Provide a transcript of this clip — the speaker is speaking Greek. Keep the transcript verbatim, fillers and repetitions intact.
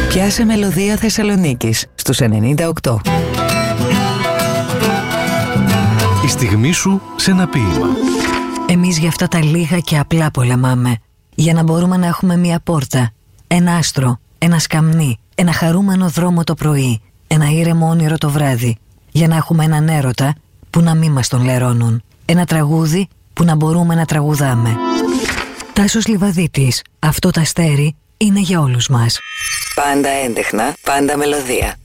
Πιάσε μελωδία Θεσσαλονίκης στους ενενήντα οκτώ. Η στιγμή σου σε ένα ποίημα. Εμείς για αυτά τα λίγα και απλά πολεμάμε. Για να μπορούμε να έχουμε μία πόρτα, ένα άστρο, ένα σκαμνί, ένα χαρούμενο δρόμο το πρωί, ένα ήρεμο όνειρο το βράδυ. Για να έχουμε έναν έρωτα που να μην μας τον λερώνουν. Ένα τραγούδι που να μπορούμε να τραγουδάμε. Τάσος Λιβαδίτης, αυτό το αστέρι είναι για όλους μας. Πάντα έντεχνα, πάντα μελωδία.